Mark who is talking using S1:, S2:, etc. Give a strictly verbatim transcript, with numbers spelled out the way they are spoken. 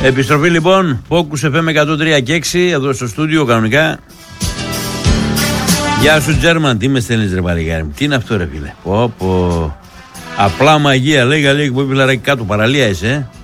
S1: Επιστροφή λοιπόν, Focus εφ εμ εκατόν τρία και έξι, εδώ στο στούντιο κανονικά. Γεια σου Τζέρμαν, τι με στέλνεις ρε παλικάρι μου, τι είναι αυτό ρε φίλε. Πω πω. Απλά μαγεία, λέγα λέει που είπε λαράκι κάτω, παραλία είσαι, ε.